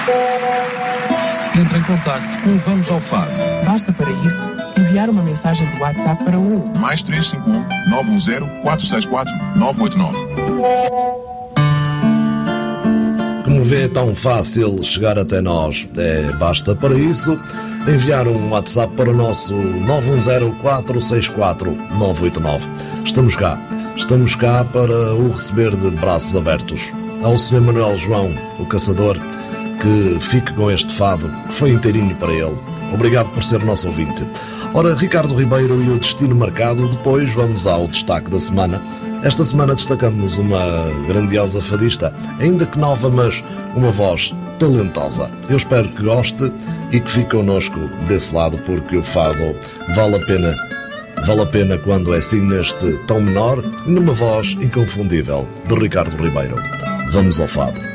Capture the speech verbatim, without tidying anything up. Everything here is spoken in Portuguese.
Entre em contacto com o Vamos ao Fado. Basta para isso enviar uma mensagem de WhatsApp para o mais três cinco um, nove um zero, quatro seis quatro, nove oito nove. Como vê, é tão fácil chegar até nós. É, basta para isso enviar um WhatsApp para o nosso nove um zero, quatro seis quatro, nove oito nove. Estamos cá. Estamos cá para o receber de braços abertos. Ao senhor Manuel João, o caçador, que fique com este fado, que foi inteirinho para ele. Obrigado por ser nosso ouvinte. Ora, Ricardo Ribeiro e o Destino Marcado. Depois vamos ao destaque da semana. Esta semana destacamos uma grandiosa fadista, ainda que nova, mas uma voz talentosa. Eu espero que goste e que fique connosco desse lado, porque o fado vale a pena. Vale a pena quando é assim neste tom menor e numa voz inconfundível de Ricardo Ribeiro. Vamos ao fado.